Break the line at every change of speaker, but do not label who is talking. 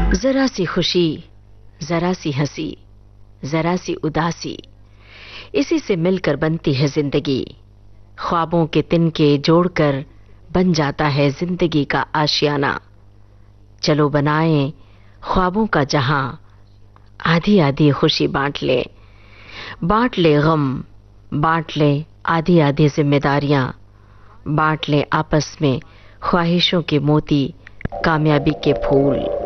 जरा सी खुशी, जरा सी हंसी, जरा सी उदासी, इसी से मिलकर बनती है जिंदगी। ख्वाबों के तिनके जोड़कर बन जाता है जिंदगी का आशियाना। चलो बनाएं ख्वाबों का जहां, आधी आधी खुशी बांट ले गम, बांट ले आधी आधी जिम्मेदारियां, बांट ले आपस में ख्वाहिशों के मोती, कामयाबी के फूल।